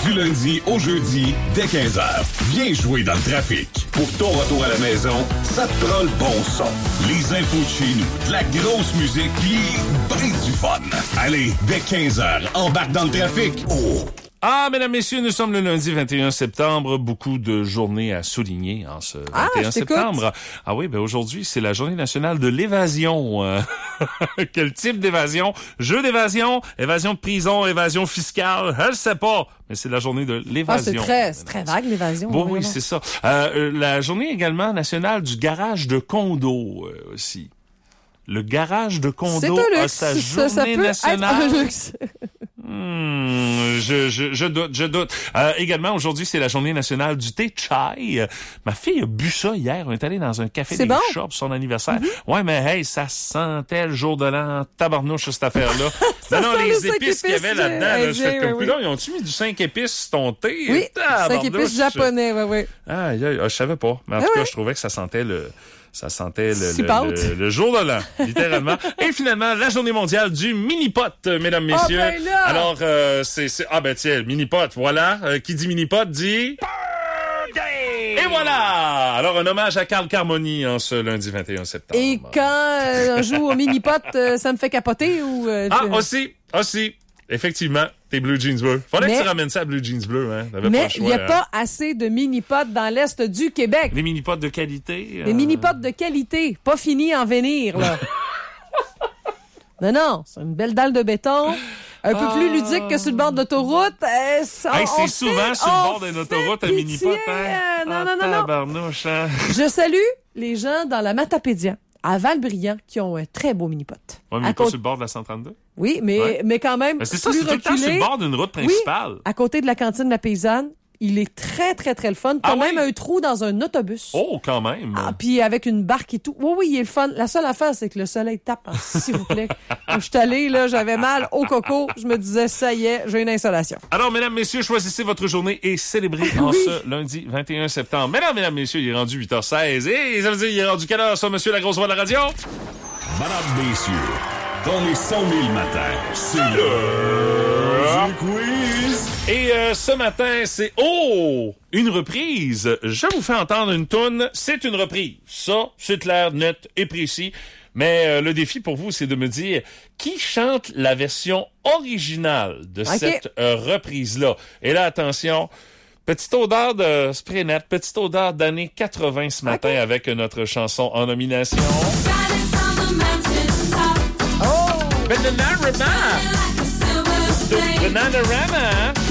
Du lundi au jeudi, dès 15h. Viens jouer dans le trafic. Pour ton retour à la maison, ça te prend le bon son. Les infos de chez nous, de la grosse musique, pis ben du fun. Allez, dès 15h, embarque dans le trafic. Oh! Ah, mesdames, messieurs, nous sommes le lundi 21 septembre. Beaucoup de journées à souligner en ce 21 septembre. Ah oui, ben aujourd'hui, c'est la journée nationale de l'évasion. Quel type d'évasion? Jeu d'évasion, évasion de prison, évasion fiscale, je sais pas. Mais c'est la journée de l'évasion. Ah, c'est très vague, l'évasion. Bon, oui, c'est ça. La journée également nationale du garage de condo aussi. Le garage de condo a sa journée nationale. Être un luxe. Je doute. Également, aujourd'hui, c'est la journée nationale du thé chai. Ma fille a bu ça hier. On est allé dans un café des Chats pour son anniversaire. Mm-hmm. Ouais, mais hey, ça sentait le jour de l'an. Tabarnouche, cette affaire-là. non, les épices qu'il y avait là-dedans. Je fais comme là, ils ont-tu mis du 5 épices sur ton thé? Oui, 5 épices japonais, oui. Ah, je savais pas. Mais en tout cas, je trouvais que ça sentait le jour de l'an, littéralement. Et finalement, la journée mondiale du mini-pot, mesdames, messieurs. Oh, ben là! Alors, ah ben tiens, mini-pot, voilà. Qui dit mini-pot dit... Birthday! Et voilà! Alors, un hommage à Carl Carmoni en ce lundi 21 septembre. Et quand on joue au mini-pot, ça me fait capoter ou... Aussi. Effectivement, tes blue jeans bleus. Faudrait que tu ramènes ça à blue jeans bleus, hein. Mais il n'y a pas assez de mini-pots dans l'Est du Québec. Des mini-pots de qualité. Des mini-pots de qualité. Pas fini en venir, là. Non, c'est une belle dalle de béton. Un peu plus ludique que sur le bord d'autoroute. C'est souvent sur le bord d'une autoroute, un mini-pot, hein. Non. Tabarnouche, hein. Je salue les gens dans la Matapédia, à Val-Brillant, qui ont un très beau mini-pot. Ouais, mais pas sur le bord de la 132? Oui, mais quand même. Mais c'est ça, c'est tout le temps sur le bord d'une route principale. Oui, à côté de la cantine de la paysanne. Il est très, très, très le fun. T'as même un trou dans un autobus. Oh, quand même. Ah, puis avec une barque et tout. Oui, il est le fun. La seule affaire, c'est que le soleil tape. S'il vous plaît. Quand je suis allée, là, j'avais mal au coco. Je me disais, ça y est, j'ai une insolation. Alors, mesdames, messieurs, choisissez votre journée et célébrez en ce lundi 21 septembre. Mesdames, messieurs, il est rendu 8h16. Et ça veut dire, il est rendu quelle heure, ça, monsieur la grosse voix de la radio? Madame, messieurs, dans les 100 000 matins, c'est l'heure du quiz. Et ce matin, c'est une reprise. Je vous fais entendre une toune. C'est une reprise. Ça, c'est clair, net et précis. Mais le défi pour vous, c'est de me dire qui chante la version originale de cette reprise-là. Et là, attention, petite odeur de spray net, petite odeur d'années 80 ce matin avec notre chanson en nomination. Bananarama! Bananarama!